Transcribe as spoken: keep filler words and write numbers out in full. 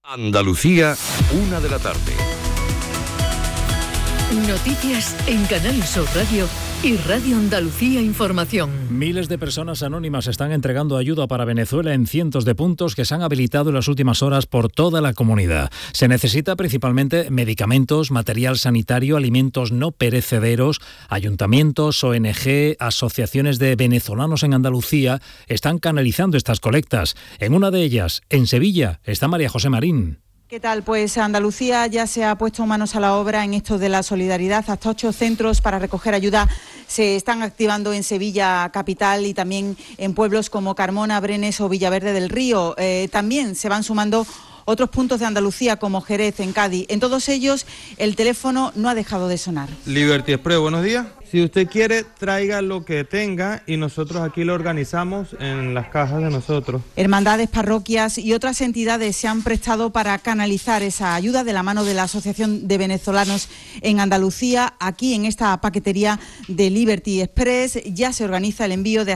Andalucía, una de la tarde. Noticias en Canal Sur Radio y Radio Andalucía Información. Miles de personas anónimas están entregando ayuda para Venezuela en cientos de puntos que se han habilitado en las últimas horas por toda la comunidad. Se necesita principalmente medicamentos, material sanitario, alimentos no perecederos. Ayuntamientos, O N G, asociaciones de venezolanos en Andalucía están canalizando estas colectas. En una de ellas, en Sevilla, está María José Marín. ¿Qué tal? Pues Andalucía ya se ha puesto manos a la obra en esto de la solidaridad. Hasta ocho centros para recoger ayuda se están activando en Sevilla capital y también en pueblos como Carmona, Brenes o Villaverde del Río. Eh, también se van sumando otros puntos de Andalucía como Jerez, en Cádiz. En todos ellos el teléfono no ha dejado de sonar. Liberty Express, buenos días. Si usted quiere, traiga lo que tenga y nosotros aquí lo organizamos en las cajas de nosotros. Hermandades, parroquias y otras entidades se han prestado para canalizar esa ayuda de la mano de la Asociación de Venezolanos en Andalucía. Aquí en esta paquetería de Liberty Express ya se organiza el envío de